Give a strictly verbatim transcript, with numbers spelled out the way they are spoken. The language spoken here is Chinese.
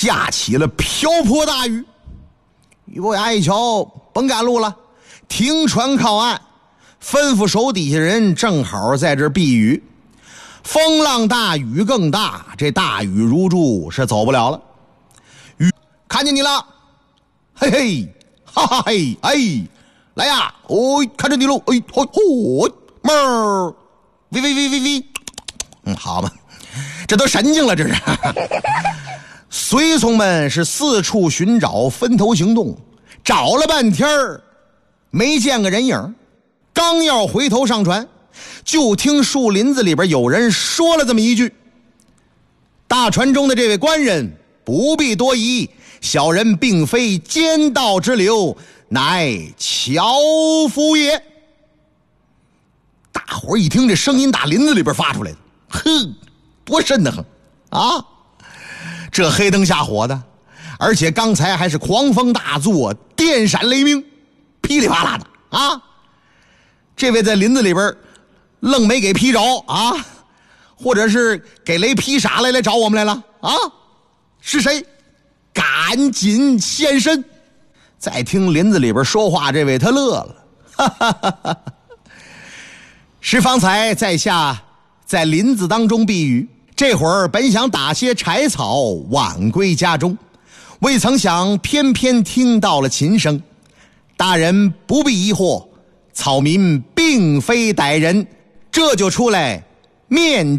下起了瓢泼大雨。俞伯牙一瞧甭赶路了，停船靠岸，吩咐手底下人正好在这避雨。风浪大，雨更大，这大雨如注，是走不了了。雨看见你了，嘿嘿，哈哈嘿，哎，来呀，哦，看着你喽，哎，吼吼，猫，喂喂喂喂喂，嗯，好嘛，这都神经了，这是。随从们是四处寻找，分头行动，找了半天儿，没见个人影。刚要回头上船，就听树林子里边有人说了这么一句：大船中的这位官人不必多疑，小人并非奸盗之流，乃樵夫也。大伙一听这声音打林子里边发出来的，哼，多瘆得很啊！这黑灯瞎火的，而且刚才还是狂风大作，电闪雷鸣，噼里啪啦的啊！这位在林子里边愣没给劈着啊，或者是给雷劈傻来来找我们来了啊？是谁？赶紧现身！再听林子里边说话，这位他乐了，哈哈哈哈！是方才在下在林子当中避雨，这会儿本想打些柴草晚归家中，未曾想偏偏听到了琴声。大人不必疑惑，草民并非歹人，这就出来面